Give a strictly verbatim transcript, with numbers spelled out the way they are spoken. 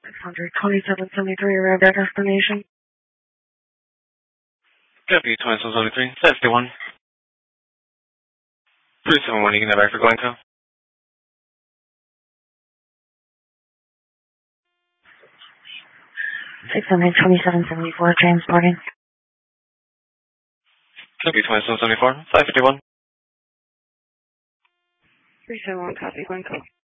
six hundred twenty-seven seventy-three, arrived at destination. W twenty-seven seventy-three, fifty-one. three seven one, you can have back for Glencoe. six hundred twenty-seven seventy-four, transporting. W twenty-seven seventy-four, five fifty-one. three seven one, copy, Glencoe.